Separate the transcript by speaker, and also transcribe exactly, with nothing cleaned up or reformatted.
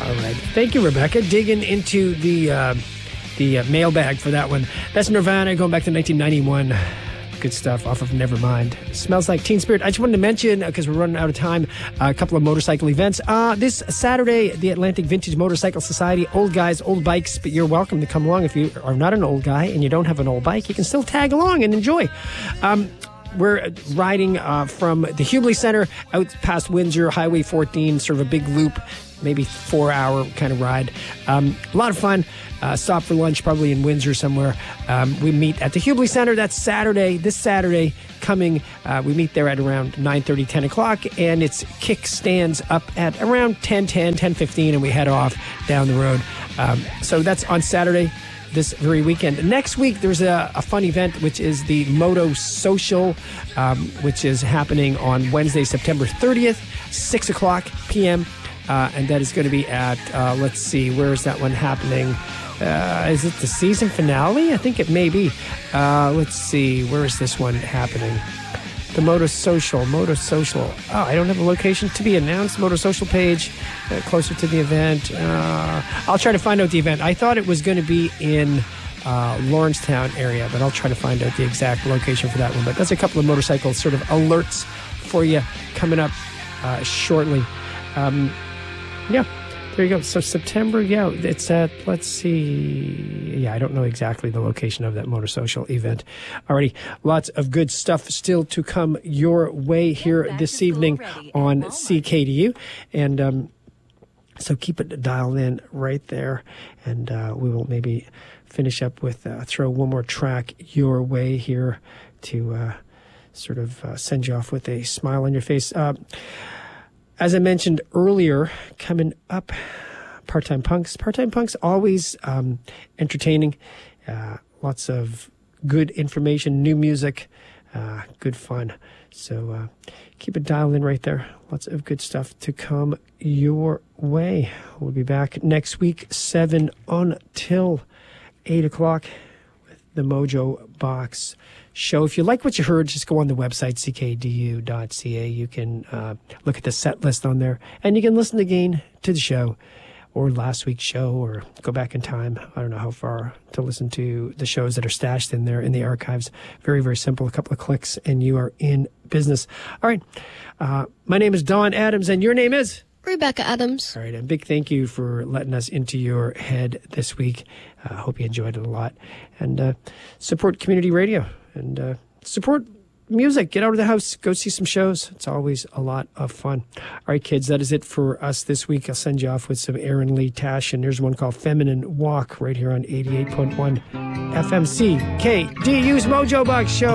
Speaker 1: All right. Thank you, Rebecca. Digging into the uh, the uh, mailbag for that one. That's Nirvana going back to nineteen ninety-one. Good stuff off of Nevermind. Smells Like Teen Spirit. I just wanted to mention, because uh, we're running out of time, uh, a couple of motorcycle events. Uh, this Saturday, the Atlantic Vintage Motorcycle Society, old guys, old bikes, but you're welcome to come along. If you are not an old guy and you don't have an old bike, you can still tag along and enjoy. Um, we're riding uh, from the Hubley Center out past Windsor, Highway fourteen, sort of a big loop, maybe four hour kind of ride. Um, a lot of fun. Uh, stop for lunch, probably in Windsor somewhere. Um, we meet at the Hubley Center. That's Saturday, this Saturday coming. Uh, we meet there at around nine thirty, ten o'clock, and it's kickstands up at around ten ten, ten fifteen, and we head off down the road. Um, so that's on Saturday, this very weekend. Next week, there's a, a fun event, which is the Moto Social, um, which is happening on Wednesday, September thirtieth, six o'clock p.m., uh, and that is going to be at, uh, let's see, where is that one happening? Uh, is it the season finale? I think it may be. Uh, let's see. Where is this one happening? The Moto Social. Moto Social. Oh, I don't have a location to be announced. Moto Social page. Uh, closer to the event. Uh, I'll try to find out the event. I thought it was going to be in uh, Lawrencetown area, but I'll try to find out the exact location for that one. But that's a couple of motorcycle sort of alerts for you coming up uh, shortly. Um, yeah. There you go. So September, yeah, it's at, let's see. Yeah, I don't know exactly the location of that Motor Social event. Alrighty, lots of good stuff still to come your way here this evening on C K D U. And um, so keep it dialed in right there. And uh, we will maybe finish up with, uh, throw one more track your way here to uh, sort of uh, send you off with a smile on your face. Uh, As I mentioned earlier, coming up, Part-Time Punks. Part-Time Punks, always um, entertaining. Uh, lots of good information, new music, uh, good fun. So uh, keep it dialed in right there. Lots of good stuff to come your way. We'll be back next week, seven until eight o'clock with the Mojo Box Show. If you like what you heard, just go on the website, c k d u dot c a. You can uh, look at the set list on there, and you can listen again to the show or last week's show, or go back in time. I don't know how far to listen to the shows that are stashed in there in the archives. Very, very simple. A couple of clicks, and you are in business. All right. Uh, my name is Don Adams, and your name is?
Speaker 2: Rebecca Adams.
Speaker 1: All right. A big thank you for letting us into your head this week. I uh, hope you enjoyed it a lot. And uh, support community radio. And uh, support music. Get out of the house. Go see some shows. It's always a lot of fun. All right, kids, that is it for us this week. I'll send you off with some Aaron Lee Tash. And here's one called Feminine Walk right here on eighty-eight point one F M C K D U's Mojo Box Show.